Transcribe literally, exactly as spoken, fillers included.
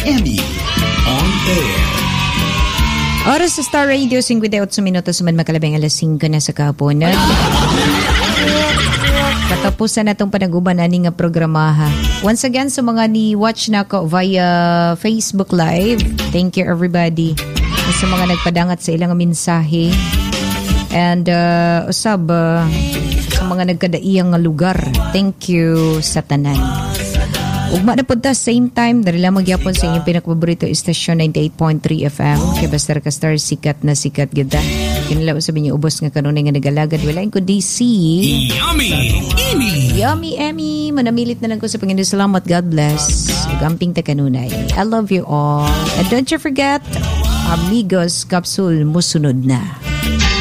Emmy on air. Oras sa Star Radio, fifty-eight minutos man makalabing alas singko na sa kahaponan. Katapusan na itong panaguban ani nga programaha. Once again, sa mga ni-watch na ko via Facebook Live, thank you everybody. Sa mga nagpadangat sa ilang mensahe. And uh, usab, uh, sa mga nagkadaiyang nga lugar, thank you sa tanan. Ugma na po ta, same time, dahil lang magyapon sa inyong pinakapaborito istasyon ninety-eight point three F M. Kaya basta ka star, sikat na sikat ganda. Kinalaw sabi niyo, ubos nga kanunay nga nagalagad. Wala ko D C. Yummy! Emmy! Yummy, Emmy! Manamilit na lang ko sa Panginoon. Salamat, God bless. Gamping ta kanunay. I love you all. And don't you forget, Amigos Capsule, musunod na.